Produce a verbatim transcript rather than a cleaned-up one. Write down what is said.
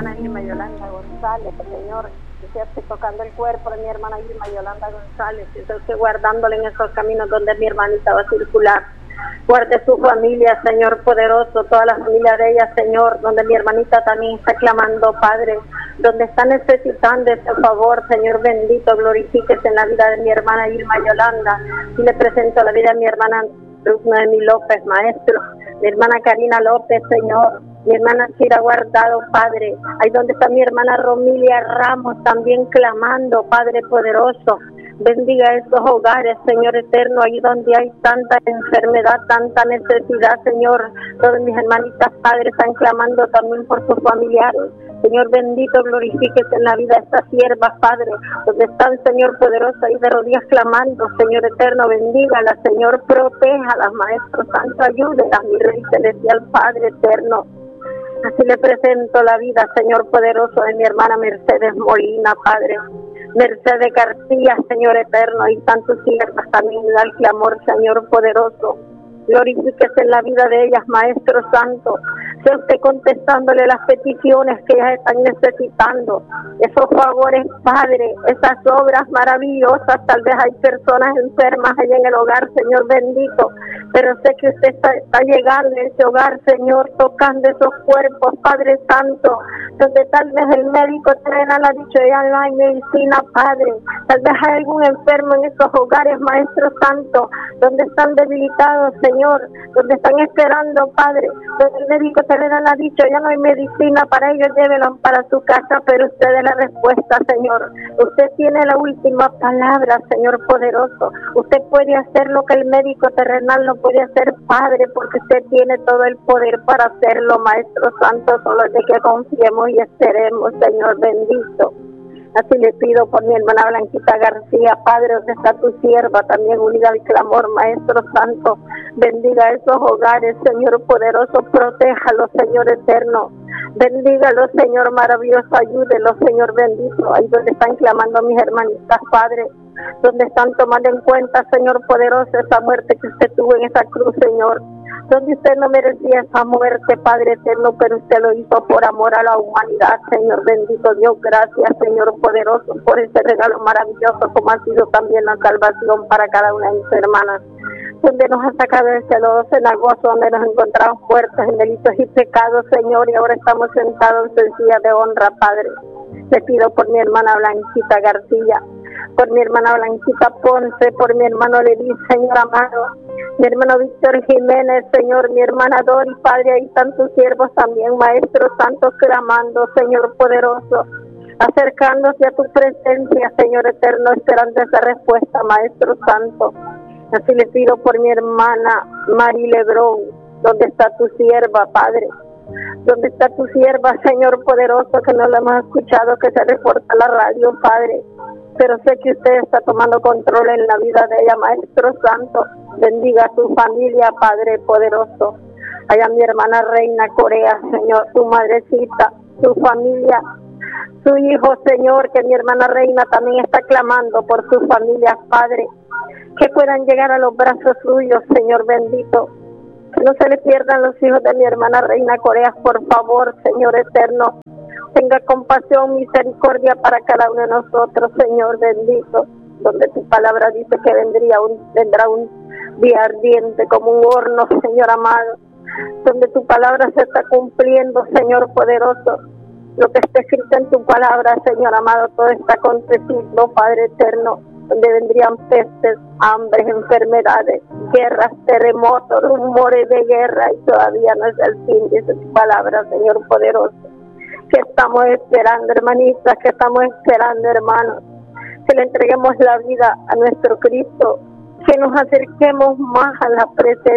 hermana Irma Yolanda González, Señor, que sea usted tocando el cuerpo de mi hermana Irma Yolanda González, que sea usted guardándole en esos caminos donde mi hermanita va a circular. Guarde su familia, Señor poderoso, toda la familia de ella, Señor, donde mi hermanita también está clamando, Padre, donde está necesitando ese favor, Señor bendito, glorifíquese en la vida de mi hermana Irma Yolanda, y le presento la vida de mi hermana Ruth Noemi López, maestro, mi hermana Karina López, Señor, mi hermana Cira Guardado, Padre, ahí donde está mi hermana Romilia Ramos, también clamando, Padre poderoso. Bendiga estos hogares, Señor eterno, ahí donde hay tanta enfermedad, tanta necesidad, Señor. Todas mis hermanitas, Padre, están clamando también por sus familiares. Señor bendito, glorifíquese en la vida de estas siervas, Padre, donde están, Señor poderoso, ahí de rodillas clamando, Señor eterno, bendígalas, Señor, protéjalas, Maestro Santo, ayúdelas, mi Rey Celestial, Padre eterno. Así le presento la vida, Señor poderoso, de mi hermana Mercedes Molina, Padre. Mercedes García, Señor eterno, y tantos siervas también da el clamor, Señor poderoso. Glorifíquese en la vida de ellas, Maestro Santo. Sea usted contestándole las peticiones que ellas están necesitando. Esos favores, Padre, esas obras maravillosas. Tal vez hay personas enfermas allá en el hogar, Señor bendito. Pero sé que usted está, está llegando a ese hogar, Señor, tocando esos cuerpos, Padre Santo. Donde tal vez el médico terrenal ha dicho, ya no hay medicina, Padre. Tal vez hay algún enfermo en esos hogares, Maestro Santo, donde están debilitados, Señor, donde están esperando, Padre, donde el médico terrenal ha dicho, ya no hay medicina para ellos, llévenlos para su casa, pero usted es la respuesta, Señor. Usted tiene la última palabra, Señor poderoso. Usted puede hacer lo que el médico terrenal no puede hacer, Padre, porque usted tiene todo el poder para hacerlo, Maestro Santo, solo de que confiemos y esperemos, Señor bendito. Así le pido por mi hermana Blanquita García, Padre, donde está tu sierva, también unida al clamor, Maestro Santo. Bendiga esos hogares, Señor poderoso, protéjalos, Señor eterno. Bendígalos, Señor maravilloso, ayúdelos, Señor bendito. Ahí donde están clamando mis hermanitas, Padre, donde están tomando en cuenta, Señor poderoso, esa muerte que usted tuvo en esa cruz, Señor. Donde usted no merecía esa muerte, Padre eterno, pero usted lo hizo por amor a la humanidad, Señor bendito Dios. Gracias, Señor poderoso, por ese regalo maravilloso, como ha sido también la salvación para cada una de mis hermanas. Donde nos ha sacado del celoso cenagoso, donde nos encontramos muertos en delitos y pecados, Señor, y ahora estamos sentados en silla de honra, Padre. Le pido por mi hermana Blanquita García, por mi hermana Blanquita Ponce, por mi hermano Levi, Señor amado, mi hermano Víctor Jiménez, Señor, mi hermana Dori, Padre, ahí están tus siervos también, Maestro Santo, clamando, Señor poderoso, acercándose a tu presencia, Señor eterno, esperando esa respuesta, Maestro Santo. Así le pido por mi hermana Mari Lebrón, donde está tu sierva, Padre, donde está tu sierva, Señor poderoso, que no la hemos escuchado, que se reporta la radio, Padre, pero sé que usted está tomando control en la vida de ella, Maestro Santo. Bendiga a su familia, Padre poderoso. Allá mi hermana Reina Corea, Señor, su madrecita, su familia, su hijo, Señor, que mi hermana Reina también está clamando por sus familias, Padre, que puedan llegar a los brazos suyos, Señor bendito. Que no se le pierdan los hijos de mi hermana Reina Corea, por favor, Señor eterno. Tenga compasión, misericordia para cada uno de nosotros, Señor bendito. Donde tu palabra dice que vendría un, vendrá un día ardiente como un horno, Señor amado. Donde tu palabra se está cumpliendo, Señor poderoso. Lo que está escrito en tu palabra, Señor amado, todo está aconteciendo, Padre eterno. Donde vendrían pestes, hambres, enfermedades, guerras, terremotos, rumores de guerra, y todavía no es el fin, dice tu palabra, Señor poderoso. Que estamos esperando, hermanitas, que estamos esperando, hermanos, que le entreguemos la vida a nuestro Cristo, que nos acerquemos más a la presencia